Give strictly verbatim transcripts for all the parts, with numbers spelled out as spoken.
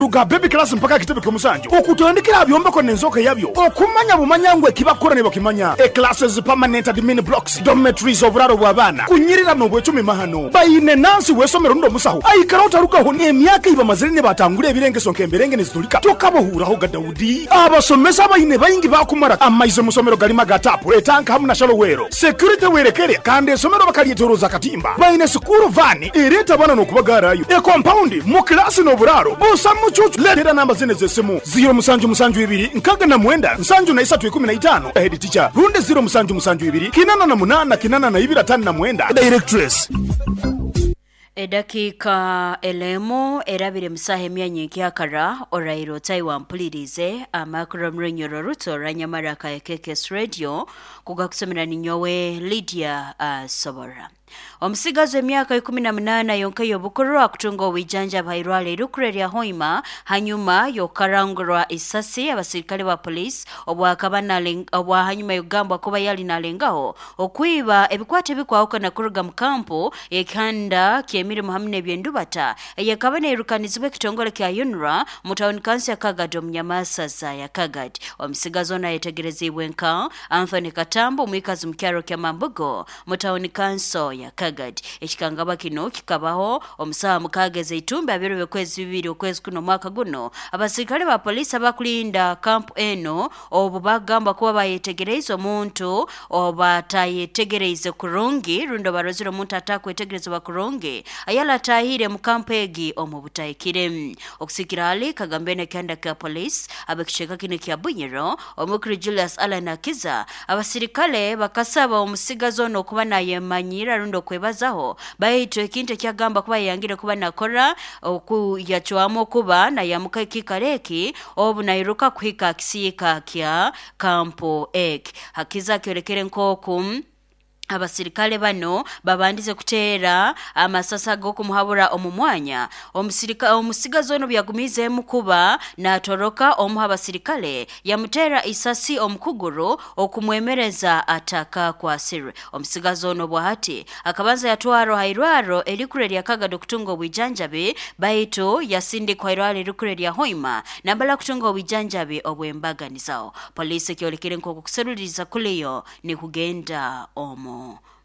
katundu ga baby class mpaka kitebe kyomusanju okutandikira abyombeko nenzoka yabyo okumanya bumanyangwe kibakora ne bakimanya e classes permanent admin blocks dormitories oburaro bw'abana kunyirira n'obwecumi mahano bayine nansi wesomero ndo musaho ayikara otarukaho emyaka iba mazire ne batangura ebirengeso nkemberenge nezitulika tokabohuraho ga Daudi abasomesa abayine bayingi bakumara amaize musomero galima gatapo etanka hamuna shalowero security werekere kandi esomero bakalietoroza katimba bayine school van ireta bana nokubagarayo e compound mu class no buraro busa mucucu letera namba zine zesemu zero musanju musanju ibiri nkaga na mwenda nsanju na isatu ikumi na itano head teacher runde zero musanju musanju ibiri kinana na munana kinana na ibira tani na mwenda directress. Edakika elemo erabire musahe myanyiki akara orairo Taiwan mpulirize amakuru mrenyo ruto ranyamara ka K K S radio kugakusomera ninyowe Lydia uh, Sobora. Omusigazo emyaka ikumi na munana yonka yobukuru akutunga wijanja bairwale rukureri ya Hoima hanyuma yokarangurwa isasi abasirikale ba police obwakabana obwa hanyuma yogamba kuba yali nalengaho okwiba ebikwate bikwauka na kuruga mkampo ekanda kiemire muhamne byendubata yakabana irukanizwe kitongole kya Yunra mutawuni kansi ya Kagadi omnyamasa za ya Kagadi. Omusigazo na yetegerezibwe nka Anthony Katambo mwikazi mkyaro kya Mambugo mutawuni kanso ya Kagadi. Ekikangaba kino kikabaho omusaha mukageze itumbe abiro bekwezi bibiri okwezi kuno mwaka guno abasirikale ba polisi abakulinda camp eno obubagamba kuba bayetegereza omuntu obatayetegereza kurungi rundo baroziro omuntu atakwetegereza bakurungi ayala tahire mu camp egi omubutayikire okusikira ali kagambene kanda ka polisi abakisheka kino kya Bunyero omukuru Julius Alana Kiza abasirikale bakasaba omusigazo no kuba naye manyira rundo kwebazaho bayitwe ekinte kyagamba kuba yangire kuba nakora oku yachwamo kuba na yamuka kikareki obu nairuka kuhika kisika kya kampo ek hakiza kyorekere nkoku abasirikale bano babandize kutera amasasa go kumuhabura omumwanya omusirika omusigazo ono byagumize mukuba na toroka omuha abasirikale yamutera isasi omukuguru okumwemereza ataka kwa siri omusigazo ono bwahati akabanza yatwaro hairwaro elikureri ya Kagadi kutunga obwijanjabe baito yasindi kwa hairwaro elikureri ya Hoima nambala kutunga obwijanjabe obwembaganizao polisi kyolekere nkoko kuseruriza kuleyo ni kugenda omo.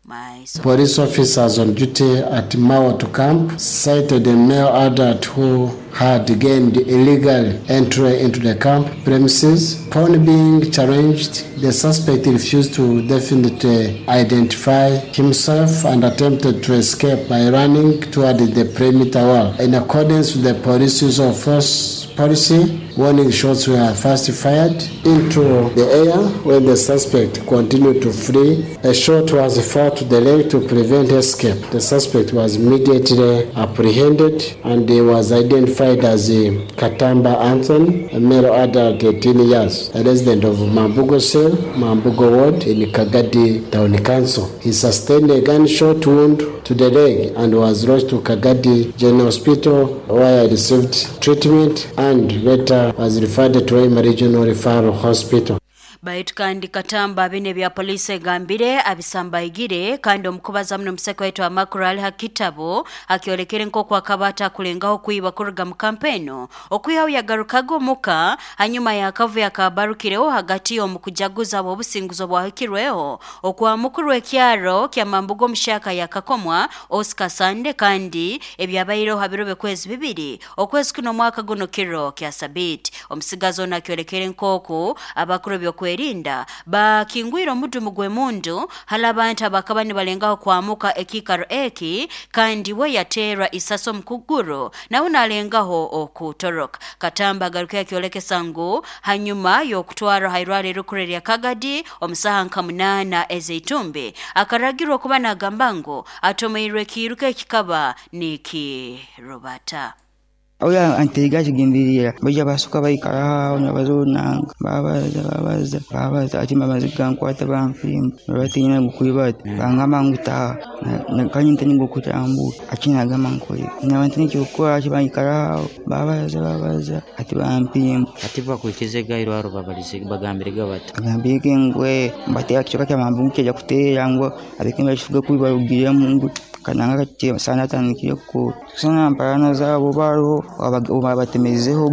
Police officers on duty at Mawoto camp cited a male adult who had gained illegal entry into the camp premises. Upon being challenged, the suspect refused to definitely identify himself and attempted to escape by running toward the perimeter wall. In accordance with the police use of force policy, warning shots were first fired into the air when the suspect continued to flee. A shot was fired to the leg to prevent escape. The suspect was immediately apprehended and he was identified as Katamba Anthony, a male adult eighteen years, a resident of Mambugo Cell, Mambugo Ward in Kagadi Town Council. He sustained a gunshot wound to the leg and was rushed to Kagadi General Hospital where he received treatment and later was referred to Hoima Regional Referral Hospital. Baitu kandi Katamba bine bya polisi gambire abisamba igire kandi omukubaza mno mseko wetu wa makurali hakitabo hakiolekere nko kwa kabata kulengaho kuiba kuruga mkampeno okuyahu yagarukago muka hanyuma ya kavu ya kabarukireho hagati omukujaguza abo businguzo bwahikirweho okuwa mukuru ekyaro kya Mambugo mshaka ya kakomwa Oscar Sande kandi ebyabayiro habiro bekwezi bibiri okwezi kuno mwaka guno kiro kya sabiti omusigazo na kiolekere nkoku abakuru byokwe erinda ba kingwiro mudu mugwe mundu halabanta bakabani balengaho kwamuka ekikaro eki kandi we yatera isaso mkuguru na unalengaho okutoroka Katamba garuka yakioleke sangu hanyuma yokutwara hairwale rukureri ya Kagadi omusaha nkamunana ezeitumbe akaragirwa kuba na gambango atomeirwe kiruke kikaba niki Robata. Oya antega kigindiriya bajya basuka bayikara n'abazona babaza babaza babaza ati mamaziga nkwata bamfim batinya gukuyibata bangama nguta nakanyinta ningo kutambu akina gama nkoye n'abantini cyokora kibayikara babaza babaza ati bamfim ati bakwikize gairo aro babalize bagambire gabata bagambire ngwe mbate akichoka kya mambu kya kutera ngo abikimba kifuga kubibarugire mungu kananga kati sana tanikiye ko sana parana zabo baro abatemezeho